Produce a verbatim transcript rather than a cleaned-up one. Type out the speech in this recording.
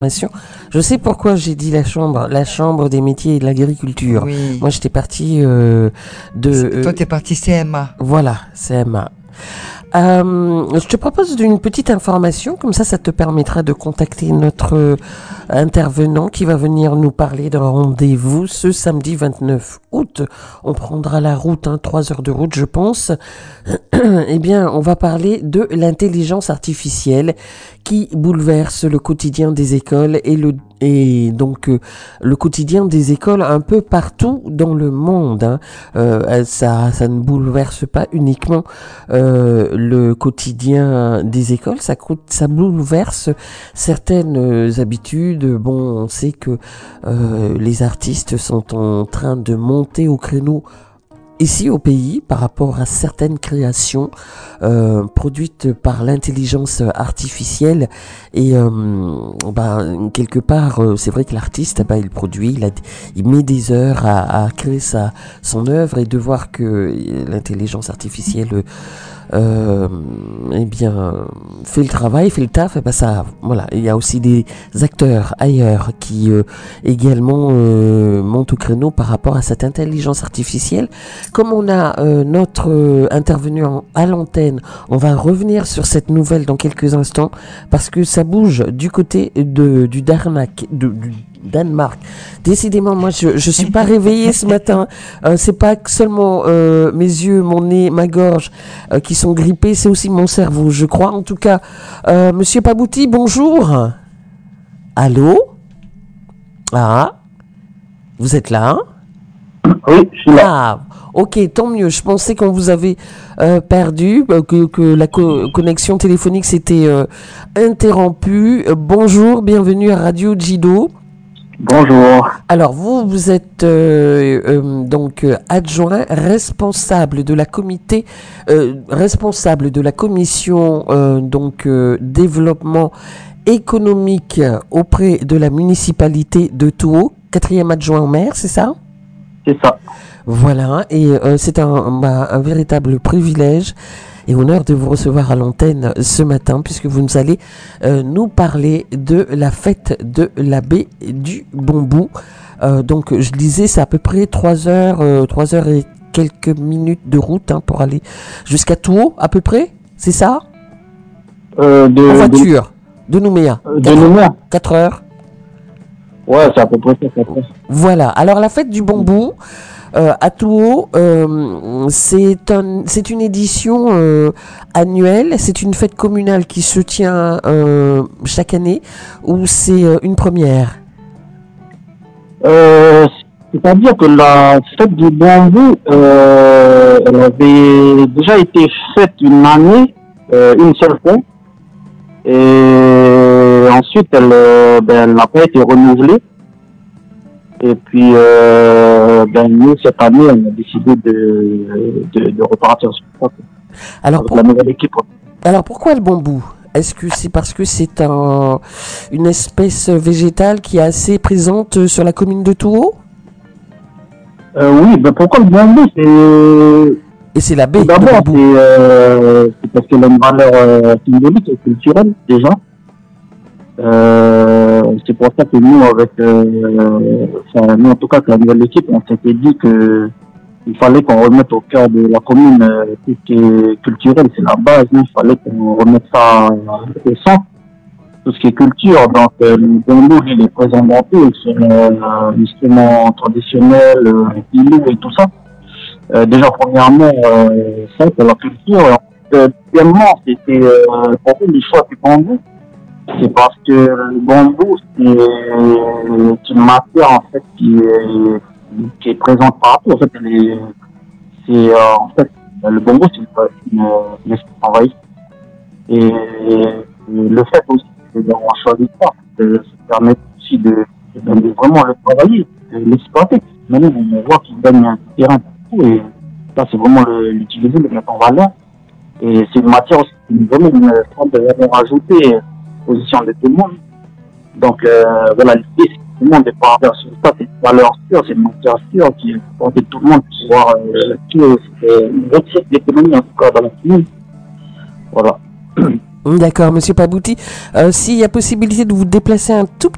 Je sais pourquoi j'ai dit la chambre, la chambre des métiers et de l'agriculture. Oui. Moi, j'étais partie euh, de. Euh, Toi, t'es parti C M A. Voilà, C M A. Euh, je te propose d'une petite information, comme ça, ça te permettra de contacter notre euh, intervenant qui va venir nous parler d'un rendez-vous ce samedi vingt-neuf août. On prendra la route, hein, trois heures de route, je pense. Eh bien, on va parler de l'intelligence artificielle qui bouleverse le quotidien des écoles et le et donc euh, le quotidien des écoles un peu partout dans le monde. Hein. Euh, ça, ça ne bouleverse pas uniquement euh, le quotidien des écoles, ça, ça bouleverse certaines habitudes. Bon, on sait que euh, les artistes sont en train de monter au créneau ici au pays par rapport à certaines créations euh, produites par l'intelligence artificielle et euh, bah, quelque part euh, c'est vrai que l'artiste bah, il produit, il, a, il met des heures à, à créer sa, son œuvre et de voir que l'intelligence artificielle euh, eh bien fait le travail, fait le taf, et ben ça, voilà. Il y a aussi des acteurs ailleurs qui euh, également euh, montent au créneau par rapport à cette intelligence artificielle. Comme on a euh, notre euh, intervenant à l'antenne, on va revenir sur cette nouvelle dans quelques instants parce que ça bouge du côté de du Danemark, de, du Danemark. Décidément, moi, je je suis pas réveillée ce matin. Euh, c'est pas seulement euh, mes yeux, mon nez, ma gorge euh, qui sont grippés, c'est aussi mon cerveau, je crois. En tout cas, euh, Monsieur Pabouti, bonjour. Allô? Ah, vous êtes là? Oui, je suis là. Ah, ok, tant mieux. Je pensais qu'on vous avait euh, perdu, euh, que, que la co- connexion téléphonique s'était euh, interrompue. Euh, bonjour, bienvenue à Radio Jido. Bonjour. Alors, vous, vous êtes euh, euh, donc euh, adjoint responsable de la comité, euh, responsable de la commission euh, donc euh, développement économique auprès de la municipalité de Touault, quatrième adjoint au maire, c'est ça? C'est ça. Voilà, et euh, c'est un, un, un véritable privilège et honneur de vous recevoir à l'antenne ce matin puisque vous nous allez euh, nous parler de la fête de la baie du Bambou. Euh, donc je disais c'est à peu près trois heures, euh, trois heures et quelques minutes de route hein, pour aller jusqu'à Touault à peu près, c'est ça? euh, de, En voiture, de, de Nouméa. De Nouméa. quatre heures. Ouais, c'est à peu près ça. quatre heures. Voilà, alors la fête du Bambou, Euh, à Touault, euh, c'est un, c'est une édition euh, annuelle, c'est une fête communale qui se tient euh, chaque année ou c'est euh, une première? Euh, c'est-à-dire que la fête du bambou, euh, elle avait déjà été faite une année, euh, une seule fois, et ensuite elle, euh, ben, elle n'a pas été renouvelée. Et puis, euh, ben, nous, cette année, on a décidé de, de, de repartir sur ça. Alors, avec pour... la nouvelle équipe. Alors, pourquoi le bambou? Est-ce que c'est parce que c'est un, une espèce végétale qui est assez présente sur la commune de Touault? euh, Oui, ben pourquoi le bambou? C'est... Et c'est la baie. D'abord, c'est, euh, c'est parce qu'elle a une valeur euh, symbolique et culturelle, déjà. Euh, c'est pour ça que nous, avec, euh, enfin, nous en tout cas, avec la nouvelle équipe, on s'était dit que il fallait qu'on remette au cœur de la commune euh, tout ce qui est culturel, c'est la base. Il fallait qu'on remette ça au centre, tout ce qui est culture. Donc, euh, le bambou, il est présent dans tout, c'est euh, l'instrument traditionnel, euh, le pilou et tout ça. Euh, déjà, premièrement, euh, ça, c'est la culture. Euh, deuxièmement, c'était euh, pour nous, le choix du bambou. C'est parce que le bambou, c'est une matière en fait qui est, qui est présente partout. En fait, elle est, c'est euh, en fait le bambou, c'est une, une, une espèce envahie. Et le fait aussi d'avoir choisi ça, ça permet aussi de, de, de vraiment le travailler, de l'exploiter. Maintenant, on voit qu'il gagne un terrain partout et ça, c'est vraiment le, l'utiliser, le mettre en valeur. Et c'est une matière aussi qui est vraiment une forme de valeur ajoutée. Position de tout le monde. Donc euh, voilà, l'idée c'est que tout le monde est pas vers sur ça, c'est une valeur sûre, c'est une matière sûre qui est pour que tout le monde puisse voir euh, tout, c'est une recette d'économie en tout cas dans la commune. Voilà. D'accord, Monsieur Pabouti. Euh, s'il y a possibilité de vous déplacer un tout petit